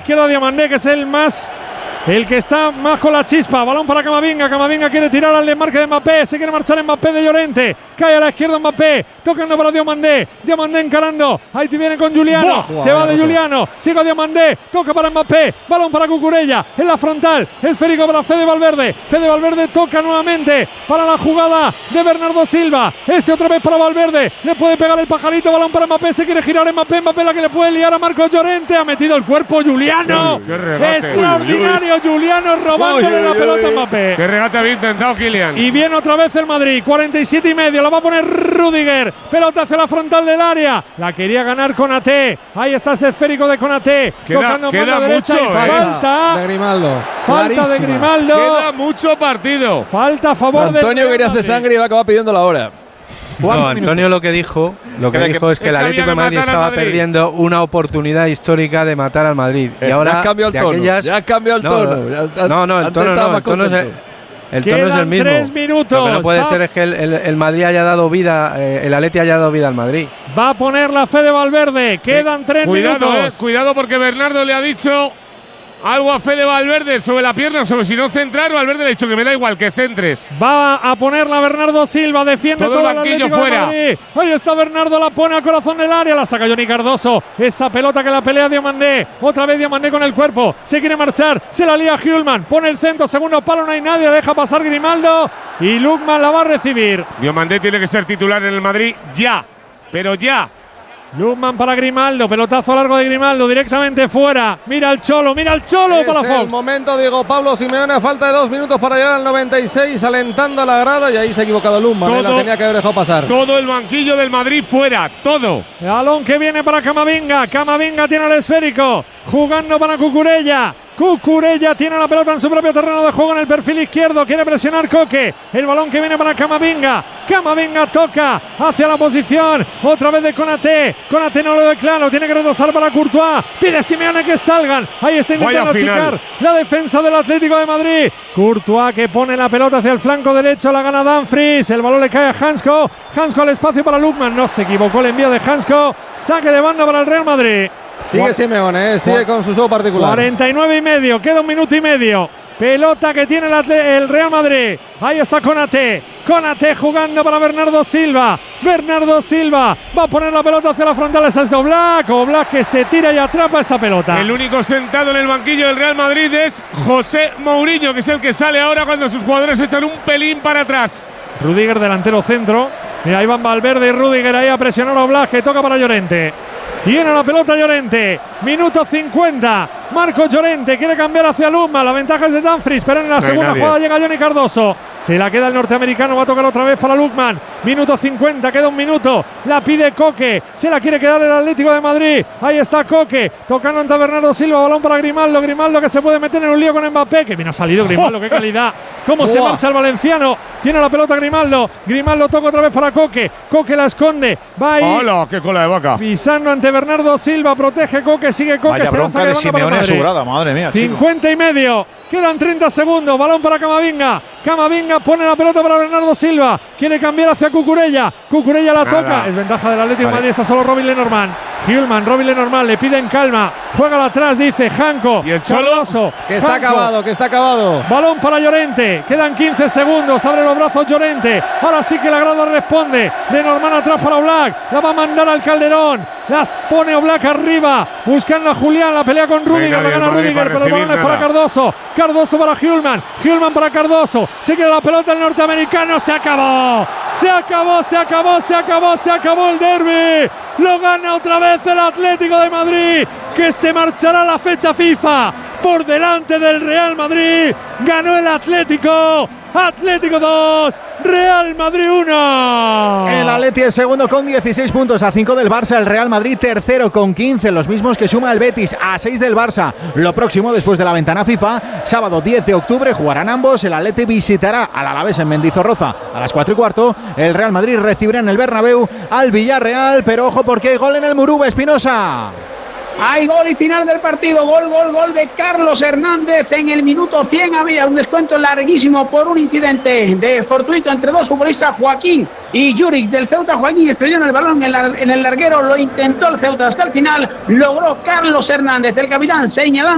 izquierda Diomandé, que es el que está más con la chispa. Balón para Camavinga. Camavinga quiere tirar al desmarque de Mbappé. Se quiere marchar Mbappé de Llorente. Cae a la izquierda Mbappé. Tocando para Diomandé. Diomandé encarando. Ahí te viene con Juliano. Se va de Juliano. Sigue Diomandé. Toca para Mbappé. Balón para Cucurella. En la frontal. Esférico para Fede Valverde. Fede Valverde toca nuevamente para la jugada de Bernardo Silva. Otra vez para Valverde. Le puede pegar el pajarito. Balón para Mbappé. Se quiere girar Mbappé. Mbappé la que le puede liar a Marcos Llorente. Ha metido el cuerpo Juliano. Extraordinario. Juliano robándole la pelota a Mbappé. Qué regate había intentado Kylian. Y viene otra vez el Madrid. 47,5. La va a poner Rüdiger. Pelota hacia la frontal del área. La quería ganar Konaté. Ahí está ese esférico de Konaté. Tocando queda derecha. mucho, Falta de Grimaldo. Falta de Grimaldo. Queda mucho partido. Falta a favor de Antonio quería hacer sangre y va a acabar pidiendo la hora. No, Antonio lo que dijo es que el Atlético de Madrid estaba perdiendo una oportunidad histórica de matar al Madrid. Y ahora ya has cambiado el tono. Ya has cambiado el tono. No, el tono es el mismo. 3 minutos. Lo que no puede ser es que el Madrid haya dado vida, el Atleti haya dado vida al Madrid. Va a poner la Fede Valverde. Quedan 3 minutos. Cuidado porque Bernardo le ha dicho algo a Fede Valverde sobre la pierna, sobre si no centrar. Valverde le ha dicho que me da igual, que centres. Va a ponerla Bernardo Silva, defiende todo el banquillo fuera. Ahí está Bernardo, la pone al corazón del área, la saca Johnny Cardoso. Esa pelota que la pelea Diomandé. Otra vez Diomandé con el cuerpo. Se quiere marchar, se la lía Hjulman. Pone el centro, segundo palo, no hay nadie. Deja pasar Grimaldo y Lukman la va a recibir. Diomandé tiene que ser titular en el Madrid ya, pero ya. Lukman para Grimaldo, pelotazo largo de Grimaldo, directamente fuera. Mira el Cholo para Fox. Es el momento, Diego Pablo Simeone, a falta de 2 minutos para llegar al 96, alentando a la grada, y ahí se ha equivocado Lukman, la tenía que haber dejado pasar. Todo el banquillo del Madrid fuera, todo. Balón que viene para Camavinga. Camavinga tiene el esférico, jugando para Cucurella. Cucurella tiene la pelota en su propio terreno de juego en el perfil izquierdo. Quiere presionar Coque. El balón que viene para Camavinga. Camavinga toca hacia la posición. Otra vez de Konaté. Konaté no lo ve claro. Tiene que retrasar para Courtois. Pide Simeone que salgan. Ahí está intentando achicar la defensa del Atlético de Madrid. Courtois que pone la pelota hacia el flanco derecho. La gana Dumfries. El balón le cae a Hansko. Hansko al espacio para Lukman. No se equivocó el envío de Hansko. Saque de banda para el Real Madrid. Sigue Simeone, sigue con su show particular. 49,5, queda 1 minuto y medio. Pelota que tiene el Real Madrid. Ahí está Konaté. Konaté jugando para Bernardo Silva. Bernardo Silva va a poner la pelota hacia la frontal. Esa es de Oblak. Oblak que se tira y atrapa esa pelota. El único sentado en el banquillo del Real Madrid es José Mourinho, que es el que sale ahora cuando sus jugadores echan un pelín para atrás. Rüdiger delantero centro. Mira, ahí van Valverde y Rüdiger ahí a presionar a Oblak, que toca para Llorente. Tiene la pelota Llorente. Minuto 50. Marcos Llorente quiere cambiar hacia Lukman. La ventaja es de Dumfries, pero en la segunda jugada llega Johnny Cardoso. Se la queda el norteamericano. Va a tocar otra vez para Lukman. Minuto 50. Queda 1 minuto. La pide Coque. Se la quiere quedar el Atlético de Madrid. Ahí está Coque. Tocando ante Bernardo Silva. Balón para Grimaldo. Grimaldo que se puede meter en un lío con Mbappé. Que bien ha salido Grimaldo. Qué calidad. Cómo se marcha el valenciano. Tiene la pelota Grimaldo. Grimaldo toca otra vez para Coque. Coque la esconde. Va ahí. ¡Hola! ¡Qué cola de vaca! Pisando ante Bernardo Silva. Protege Coque. Sigue Coque. Vaya bronca de Simeone asegurada. Madre mía. 50,5. Quedan 30 segundos. Balón para Camavinga. Camavinga pone la pelota para Bernardo Silva. Quiere cambiar hacia Cucurella. Cucurella la toca. Es ventaja del Atlético de Madrid. Está solo Robin Lenormand. Robin Lenormand le pide en calma. Juega atrás, dice Hanko. Y el Cholo. Que está acabado, que está acabado. Balón para Llorente. Quedan 15 segundos. Abre los brazos Llorente. Ahora sí que la grada responde. Lenormand atrás para Oblak. La va a mandar al Calderón. Las pone Oblak arriba. Buscando a Julián. La pelea con Rüdiger. La gana Rüdiger. Pero el balón es para Cardoso. Cardoso para Hjulman. Hjulman para Cardoso. Se queda la pelota el norteamericano. Se acabó. Se acabó el derbi. Lo gana otra vez el Atlético de Madrid, que se marchará a la fecha FIFA por delante del Real Madrid. Ganó el Atlético. Atlético 2, Real Madrid 1. El Atleti es segundo con 16 puntos, a 5 del Barça. El Real Madrid tercero con 15, los mismos que suma el Betis, a 6 del Barça. Lo próximo después de la ventana FIFA, sábado 10 de octubre jugarán ambos. El Atleti visitará al Alavés en Mendizorroza a las 4:15. El Real Madrid recibirá en el Bernabéu al Villarreal, pero ojo porque hay gol en el Murube, Espinosa. Hay gol y final del partido, gol de Carlos Hernández en el minuto 100. Había un descuento larguísimo por un incidente de fortuito entre dos futbolistas, Joaquín y Juric del Ceuta. Joaquín estrelló en el balón en el larguero, lo intentó el Ceuta hasta el final, logró Carlos Hernández, el capitán, señalando